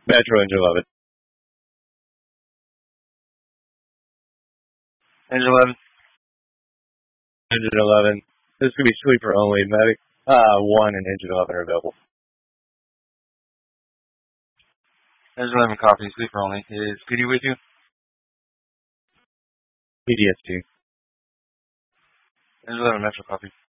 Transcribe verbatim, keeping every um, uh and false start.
Metro Engine eleven. Engine eleven. Engine eleven. This could be sleeper only. Medic uh, one and Engine eleven are available. Engine eleven copy, sleeper only. Is P D with you? P D S two. Engine eleven Metro copy.